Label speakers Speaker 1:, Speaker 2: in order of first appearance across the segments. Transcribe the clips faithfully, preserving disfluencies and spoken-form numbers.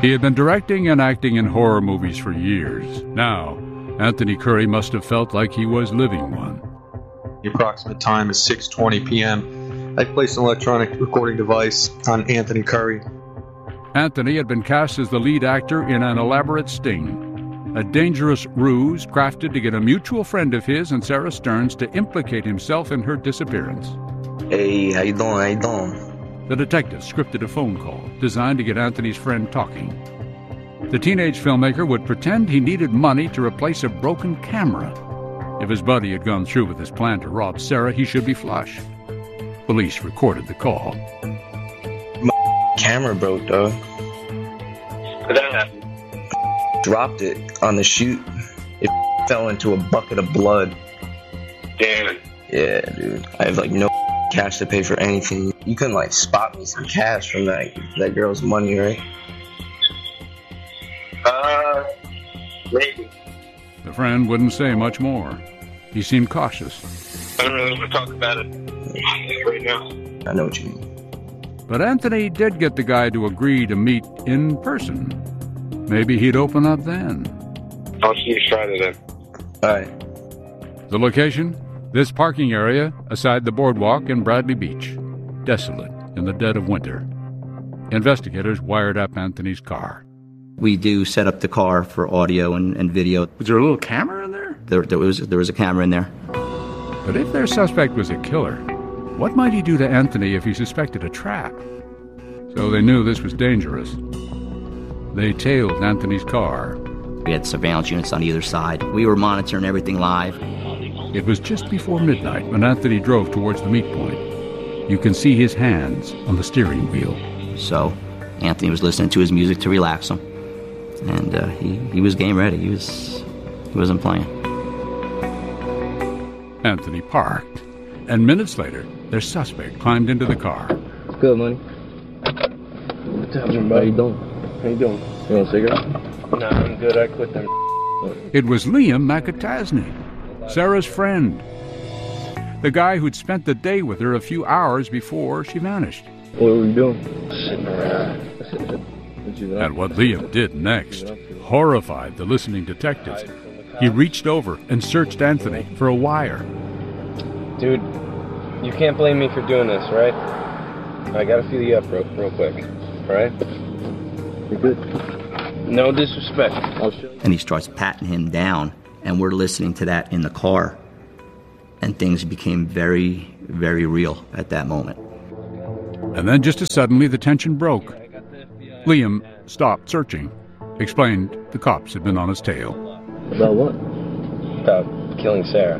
Speaker 1: He had been directing and acting in horror movies for years. Now, Anthony Curry must have felt like he was living one.
Speaker 2: The approximate time is six twenty p.m. I placed an electronic recording device on Anthony Curry.
Speaker 1: Anthony had been cast as the lead actor in an elaborate sting, a dangerous ruse crafted to get a mutual friend of his and Sarah Stearns to implicate himself in her disappearance.
Speaker 3: Hey, how you doing? How you doing?
Speaker 1: The detective scripted a phone call designed to get Anthony's friend talking. The teenage filmmaker would pretend he needed money to replace a broken camera. If his buddy had gone through with his plan to rob Sarah, he should be flush. Police recorded the call.
Speaker 3: My camera broke, though.
Speaker 4: What that happened?
Speaker 3: Dropped it on the shoot. It fell into a bucket of blood.
Speaker 4: Damn it.
Speaker 3: Yeah, dude. I have, like, no cash to pay for anything. You couldn't, like, spot me some cash from that, that girl's money, right?
Speaker 4: Uh, maybe.
Speaker 1: The friend wouldn't say much more. He seemed cautious.
Speaker 4: I don't really want to talk about it right now.
Speaker 3: I know what you mean.
Speaker 1: But Anthony did get the guy to agree to meet in person. Maybe he'd open up then.
Speaker 4: I'll see you Friday then.
Speaker 3: All right.
Speaker 1: The location? This parking area aside the boardwalk in Bradley Beach. Desolate in the dead of winter. Investigators wired up Anthony's car.
Speaker 5: We do set up the car for audio and, and video.
Speaker 1: Was there a little camera in there?
Speaker 5: There, there was there was a camera in there.
Speaker 1: But if their suspect was a killer, what might he do to Anthony if he suspected a trap? So they knew this was dangerous. They tailed Anthony's car.
Speaker 5: We had surveillance units on either side. We were monitoring everything live.
Speaker 1: It was just before midnight when Anthony drove towards the meet point. You can see his hands on the steering wheel.
Speaker 5: So Anthony was listening to his music to relax him. And uh, he, he was game ready. He was he wasn't playing.
Speaker 1: Anthony parked, and minutes later, their suspect climbed into the car.
Speaker 6: What's good, money? What's happening, buddy? How you doing? How you doing? You want a cigarette? Nah, I'm good. I quit them.
Speaker 1: It was Liam McAtasney, Sarah's friend. The guy who'd spent the day with her a few hours before she vanished.
Speaker 6: What were you doing? Sitting around.
Speaker 1: And what Liam did next horrified the listening detectives. He reached over and searched Anthony for a wire.
Speaker 6: Dude, you can't blame me for doing this, right? I gotta feel you up real, real quick, alright? You're good. No disrespect. I'll show you.
Speaker 5: And he starts patting him down, and we're listening to that in the car. And things became very, very real at that moment.
Speaker 1: And then just as suddenly the tension broke. Liam stopped searching, explained the cops had been on his tail.
Speaker 6: About what? About killing Sarah.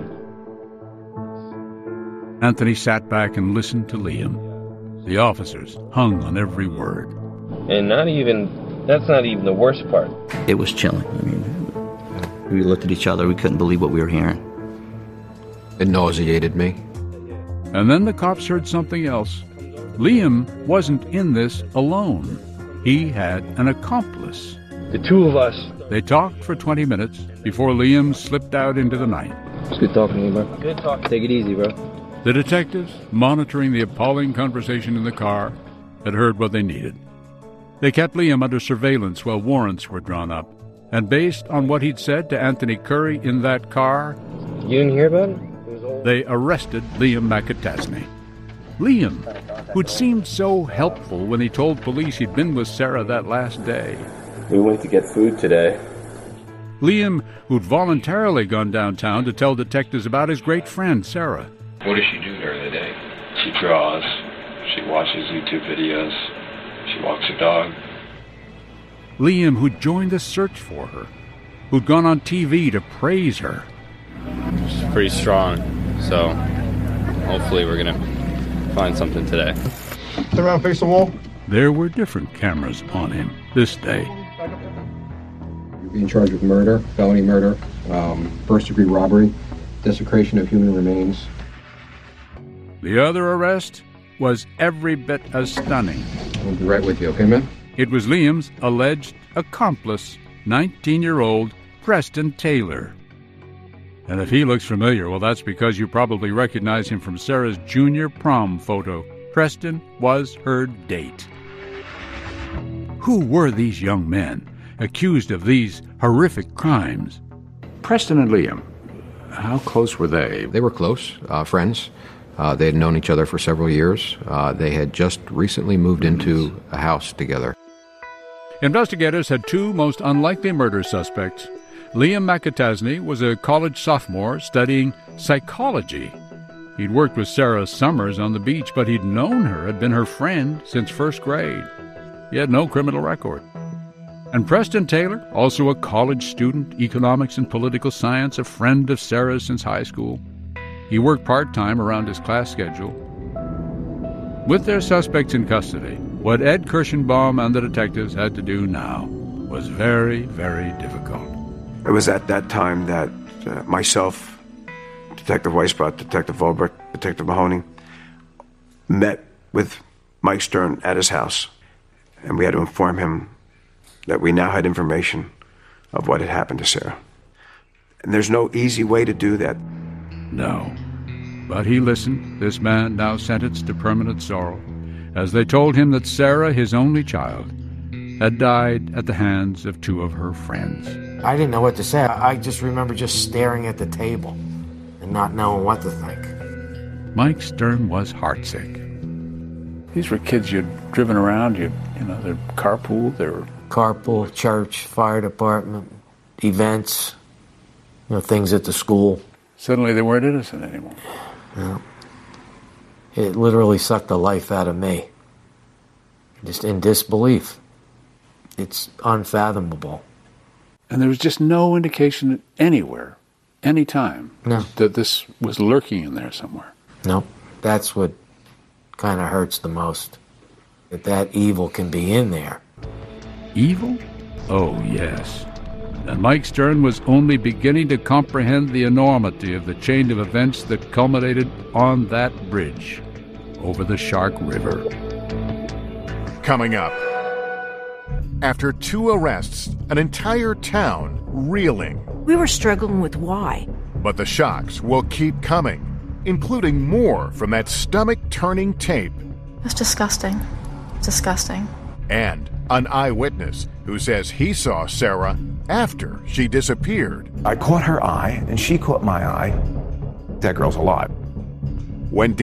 Speaker 1: Anthony sat back and listened to Liam. The officers hung on every word.
Speaker 6: And not even, that's not even the worst part.
Speaker 5: It was chilling. I mean, we looked at each other. We couldn't believe what we were hearing.
Speaker 7: It nauseated me.
Speaker 1: And then the cops heard something else. Liam wasn't in this alone. He had an accomplice.
Speaker 6: The two of us.
Speaker 1: They talked for twenty minutes before Liam slipped out into the night.
Speaker 6: It's good talking to you, bro. Good talking. Take it easy, bro.
Speaker 1: The detectives, monitoring the appalling conversation in the car, had heard what they needed. They kept Liam under surveillance while warrants were drawn up. And based on what he'd said to Anthony Curry in that car,
Speaker 6: you didn't hear about it?
Speaker 1: They arrested Liam McAtasney. Liam, who'd seemed so helpful when he told police he'd been with Sarah that last day.
Speaker 8: We went to get food today.
Speaker 1: Liam, who'd voluntarily gone downtown to tell detectives about his great friend, Sarah.
Speaker 9: What does she do during the day? She draws. She watches YouTube videos. She walks her dog.
Speaker 1: Liam, who'd joined the search for her, who'd gone on T V to praise her.
Speaker 10: She's pretty strong, so hopefully we're going to find something today.
Speaker 11: Turn around, face the wall.
Speaker 1: There were different cameras on him this day.
Speaker 11: You're in charge of murder, felony murder, um, first-degree robbery, desecration of human remains.
Speaker 1: The other arrest was every bit as stunning.
Speaker 11: I'll be right with you, okay, man?
Speaker 1: It was Liam's alleged accomplice, nineteen-year-old Preston Taylor. And if he looks familiar, well, that's because you probably recognize him from Sarah's junior prom photo. Preston was her date. Who were these young men accused of these horrific crimes?
Speaker 7: Preston and Liam, how close were they? They were close, uh, friends. Uh, they had known each other for several years. Uh, they had just recently moved into a house together.
Speaker 1: Investigators had two most unlikely murder suspects. Liam McAtasney was a college sophomore studying psychology. He'd worked with Sarah Summers on the beach, but he'd known her, had been her friend since first grade. He had no criminal record. And Preston Taylor, also a college student, economics and political science, a friend of Sarah's since high school. He worked part-time around his class schedule. With their suspects in custody, what Ed Kirschenbaum and the detectives had to do now was very, very difficult.
Speaker 12: It was at that time that uh, myself, Detective Weisbrot, Detective Volbert, Detective Mahoney, met with Mike Stern at his house, and we had to inform him that we now had information of what had happened to Sarah. And there's no easy way to do that.
Speaker 1: No. But he listened, this man now sentenced to permanent sorrow, as they told him that Sarah, his only child, had died at the hands of two of her friends.
Speaker 13: I didn't know what to say. I just remember just staring at the table and not knowing what to think.
Speaker 1: Mike Stern was heartsick.
Speaker 14: These were kids you'd driven around, you you know, they're carpool, they were...
Speaker 13: Carpool, church, fire department, events, you know, things at the school.
Speaker 14: Suddenly they weren't innocent anymore.
Speaker 13: Yeah. It literally sucked the life out of me. Just in disbelief. It's unfathomable.
Speaker 14: And there was just no indication anywhere, any time,
Speaker 13: no.
Speaker 14: that this was lurking in there somewhere.
Speaker 13: No. That's what kind of hurts the most. That that evil can be in there.
Speaker 1: Evil? Oh, yes. And Mike Stern was only beginning to comprehend the enormity of the chain of events that culminated on that bridge over the Shark River.
Speaker 15: Coming up, after two arrests, an entire town reeling.
Speaker 16: We were struggling with why.
Speaker 15: But the shocks will keep coming, including more from that stomach-turning tape.
Speaker 17: It's disgusting. Disgusting.
Speaker 15: And an eyewitness who says he saw Sarah after she disappeared.
Speaker 18: I caught her eye, and she caught my eye. That girl's alive.
Speaker 15: When